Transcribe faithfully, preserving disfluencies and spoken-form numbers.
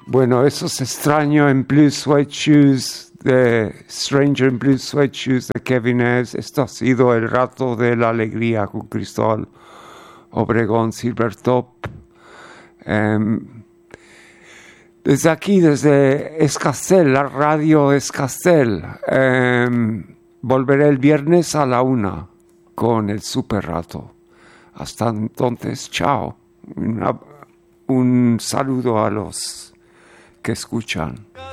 Bueno, eso es extraño en Blue Suede Shoes, de Stranger in Blue Suede Shoes de Kevin Ayers. Esto ha sido el rato de la alegría con Cristóbal Obregón Silvertop. Um, desde aquí, desde Escastel, la radio Escastel, um, volveré el viernes a la una con el Super Rato. Hasta entonces, chao. Una, un saludo a los que escuchan.